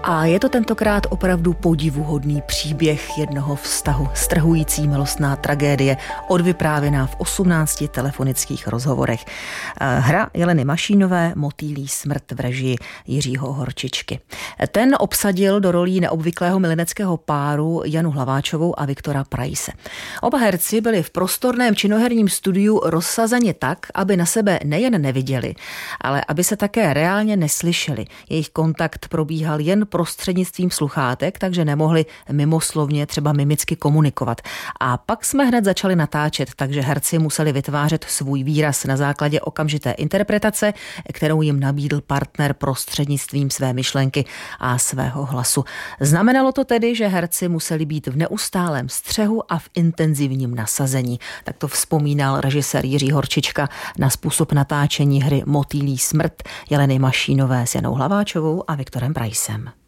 A je to tentokrát opravdu podivuhodný příběh jednoho vztahu, strhující milostná tragédie, odvyprávěná v 18 telefonických rozhovorech. Hra Jeleny Mašínové Motýlí smrt v režii Jiřího Horčičky. Ten obsadil do rolí neobvyklého mileneckého páru Janu Hlaváčovou a Viktora Praise. Oba herci byli v prostorném činoherním studiu rozsazeni tak, aby na sebe nejen neviděli, ale aby se také reálně neslyšeli. Jejich kontakt probíhal jen prostřednictvím sluchátek, takže nemohli mimoslovně, třeba mimicky komunikovat. A pak jsme hned začali natáčet, takže herci museli vytvářet svůj výraz na základě okamžité interpretace, kterou jim nabídl partner prostřednictvím své myšlenky a svého hlasu. Znamenalo to tedy, že herci museli být v neustálém střehu a v intenzivním nasazení. Tak to vzpomínal režisér Jiří Horčička na způsob natáčení hry Motýlí smrt Jeleny Mašínové s Janou Hlaváčovou a Viktorem Praisem.